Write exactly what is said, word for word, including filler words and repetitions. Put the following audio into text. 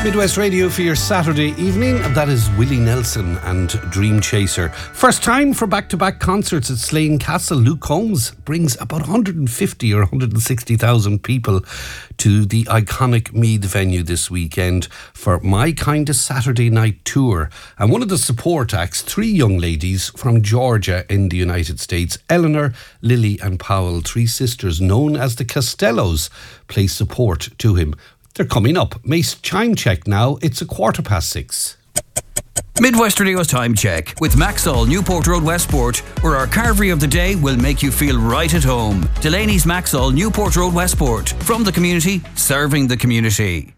Midwest Radio for your Saturday evening. That is Willie Nelson and Dream Chaser. First time for back-to-back concerts at Slane Castle. Luke Combs brings about one hundred fifty or one hundred sixty thousand people to the iconic Meath venue this weekend for My Kind of Saturday Night Tour. And one of the support acts, three young ladies from Georgia in the United States, Eleanor, Lily and Powell, three sisters known as the Costellos, play support to him. They're coming up. Mace chime check now. It's a quarter past six. Midwest Radio's time check with Maxall, Newport Road, Westport, where our carvery of the day will make you feel right at home. Delaney's Maxall, Newport Road, Westport. From the community, serving the community.